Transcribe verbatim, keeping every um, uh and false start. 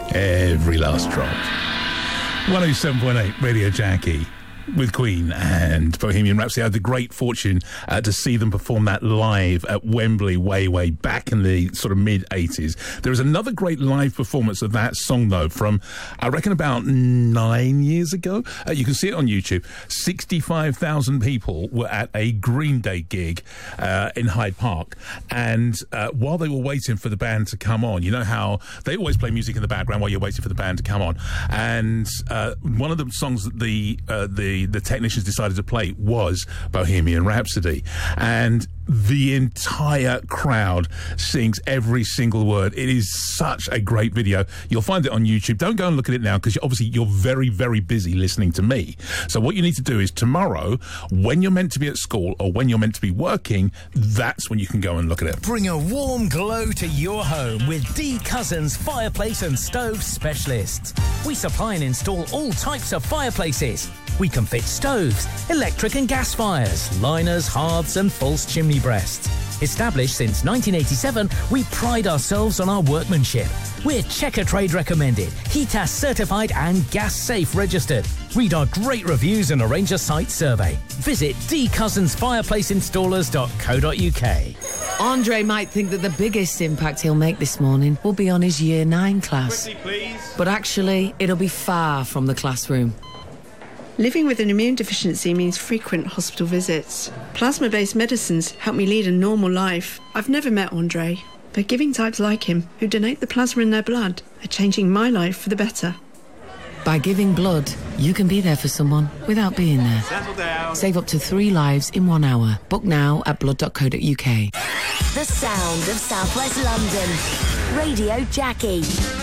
Every last drop. one oh seven point eight Radio Jackie with Queen and Bohemian Rhapsody. I had the great fortune uh, to see them perform that live at Wembley way, way back in the sort of mid-eighties. There is another great live performance of that song, though, from, I reckon, about nine years ago. Uh, you can see it on YouTube. sixty-five thousand people were at a Green Day gig uh, in Hyde Park. And uh, while they were waiting for the band to come on, you know how they always play music in the background while you're waiting for the band to come on. And uh, one of the songs that the uh, the the technicians decided to play was Bohemian Rhapsody, and the entire crowd sings every single word. It is such a great video. You'll find it on YouTube. Don't go and look at it now, because obviously you're very, very busy listening to me. So what you need to do is tomorrow, when you're meant to be at school or when you're meant to be working, that's when you can go and look at it. Bring a warm glow to your home with D Cousins Fireplace and Stove Specialists. We supply and install all types of fireplaces. We can fit stoves, electric and gas fires, liners, hearths and false chimney breasts. Established since nineteen eighty-seven, we pride ourselves on our workmanship. We're Checker Trade recommended, HETAS certified and gas safe registered. Read our great reviews and arrange a site survey. Visit d cousins fireplace installers dot co dot u k. Andre might think that the biggest impact he'll make this morning will be on his year nine class. Quickly, please. But actually, it'll be far from the classroom. Living with an immune deficiency means frequent hospital visits. Plasma-based medicines help me lead a normal life. I've never met Andre, but giving types like him, who donate the plasma in their blood, are changing my life for the better. By giving blood, you can be there for someone without being there. Settle down. Save up to three lives in one hour. Book now at blood dot co dot u k. The sound of Southwest London. Radio Jackie.